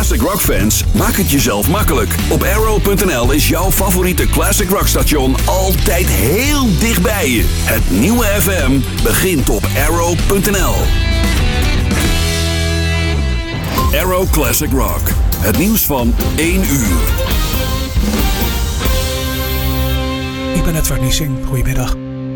Classic Rock fans, maak het jezelf makkelijk. Op Arrow.nl is jouw favoriete Classic Rock station altijd heel dichtbij je. Het nieuwe FM begint op Arrow.nl. Arrow Classic Rock. Het nieuws van 1 uur. Ik ben Edward Niesing. Goedemiddag.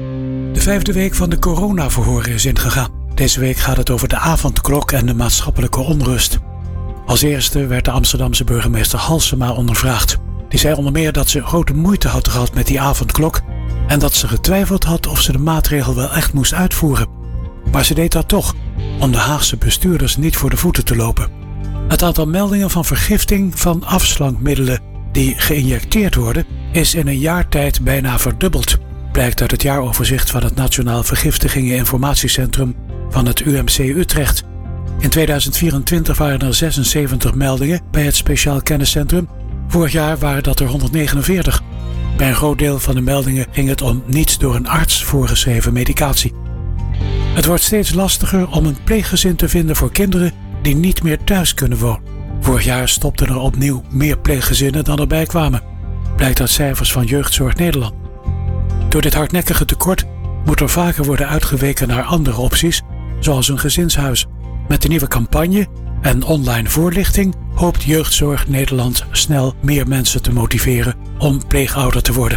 De 5e week van de coronaverhoren is ingegaan. Deze week gaat het over de avondklok en de maatschappelijke onrust. Als eerste werd de Amsterdamse burgemeester Halsema ondervraagd. Die zei onder meer dat ze grote moeite had gehad met die avondklok en dat ze getwijfeld had of ze de maatregel wel echt moest uitvoeren. Maar ze deed dat toch, om de Haagse bestuurders niet voor de voeten te lopen. Het aantal meldingen van vergifting van afslankmiddelen die geïnjecteerd worden is in een jaar tijd bijna verdubbeld. Blijkt uit het jaaroverzicht van het Nationaal Vergiftigingen-Informatiecentrum van het UMC Utrecht. In 2024 waren er 76 meldingen bij het Speciaal Kenniscentrum. Vorig jaar waren dat er 149. Bij een groot deel van de meldingen ging het om niet door een arts voorgeschreven medicatie. Het wordt steeds lastiger om een pleeggezin te vinden voor kinderen die niet meer thuis kunnen wonen. Vorig jaar stopten er opnieuw meer pleeggezinnen dan erbij kwamen. Blijkt uit cijfers van Jeugdzorg Nederland. Door dit hardnekkige tekort moet er vaker worden uitgeweken naar andere opties, zoals een gezinshuis. Met de nieuwe campagne en online voorlichting hoopt Jeugdzorg Nederland snel meer mensen te motiveren om pleegouder te worden.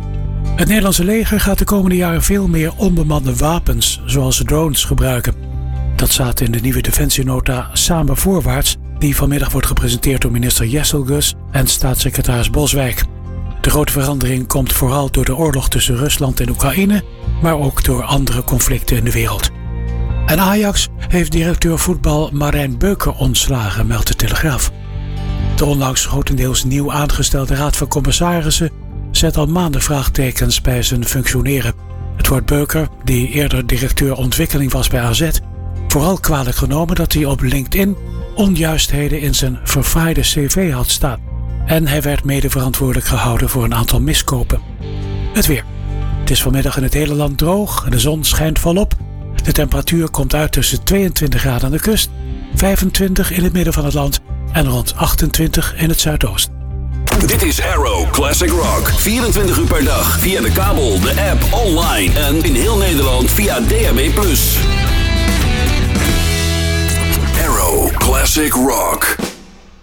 Het Nederlandse leger gaat de komende jaren veel meer onbemande wapens, zoals drones, gebruiken. Dat staat in de nieuwe defensienota Samen Voorwaarts, die vanmiddag wordt gepresenteerd door minister Jesselgus en staatssecretaris Boswijk. De grote verandering komt vooral door de oorlog tussen Rusland en Oekraïne, maar ook door andere conflicten in de wereld. En Ajax heeft directeur voetbal Marijn Beuker ontslagen, meldt de Telegraaf. De onlangs grotendeels nieuw aangestelde Raad van Commissarissen zet al maanden vraagtekens bij zijn functioneren. Het wordt Beuker, die eerder directeur ontwikkeling was bij AZ, vooral kwalijk genomen dat hij op LinkedIn onjuistheden in zijn verfraaide cv had staan. En hij werd mede verantwoordelijk gehouden voor een aantal miskopen. Het weer. Het is vanmiddag in het hele land droog en de zon schijnt volop. De temperatuur komt uit tussen 22 graden aan de kust, 25 in het midden van het land en rond 28 in het zuidoosten. Dit is Arrow Classic Rock. 24 uur per dag via de kabel, de app, online en in heel Nederland via DAB+. Arrow Classic Rock.